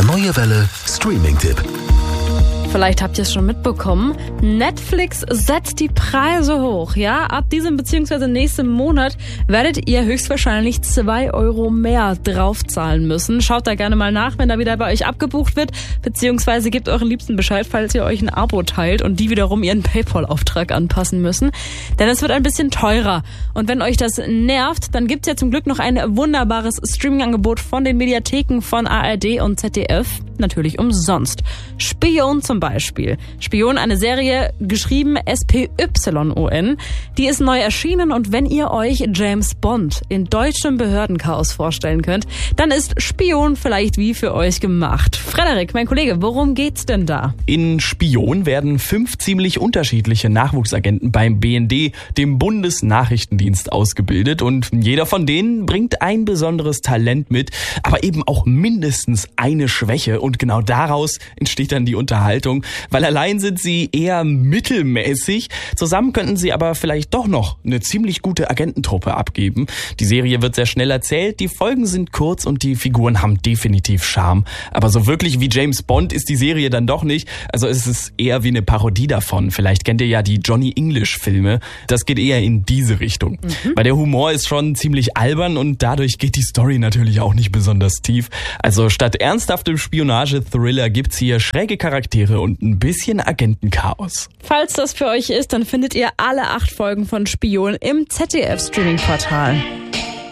Neue Welle Streaming-Tipp. Vielleicht habt ihr es schon mitbekommen, Netflix setzt die Preise hoch. Ja, ab diesem bzw. nächsten Monat werdet ihr höchstwahrscheinlich 2 € mehr draufzahlen müssen. Schaut da gerne mal nach, wenn da wieder bei euch abgebucht wird, beziehungsweise gebt euren Liebsten Bescheid, falls ihr euch ein Abo teilt und die wiederum ihren PayPal-Auftrag anpassen müssen. Denn es wird ein bisschen teurer. Und wenn euch das nervt, dann gibt's ja zum Glück noch ein wunderbares Streaming-Angebot von den Mediatheken von ARD und ZDF. Natürlich umsonst. Spion zum Beispiel. Spion, eine Serie, geschrieben SPYON. Die ist neu erschienen und wenn ihr euch James Bond in deutschem Behördenchaos vorstellen könnt, dann ist Spion vielleicht wie für euch gemacht. Frederik, mein Kollege, worum geht's denn da? In Spion werden 5 ziemlich unterschiedliche Nachwuchsagenten beim BND, dem Bundesnachrichtendienst, ausgebildet und jeder von denen bringt ein besonderes Talent mit, aber eben auch mindestens eine Schwäche und genau daraus entsteht dann die Unterhaltung, weil allein sind sie eher mittelmäßig, zusammen könnten sie aber vielleicht doch noch eine ziemlich gute Agententruppe abgeben. Die Serie wird sehr schnell erzählt, die Folgen sind kurz und die Figuren haben definitiv Charme, aber so wirklich wie James Bond ist die Serie dann doch nicht, also es ist eher wie eine Parodie davon. Vielleicht kennt ihr ja die Johnny English Filme, das geht eher in diese Richtung. Weil der Humor ist schon ziemlich albern und dadurch geht die Story natürlich auch nicht besonders tief. Also statt ernsthaftem Spionage-Thriller gibt's hier schräge Charaktere und ein bisschen Agentenchaos. Falls das für euch ist, dann findet ihr alle 8 Folgen von Spion im ZDF-Streaming-Portal.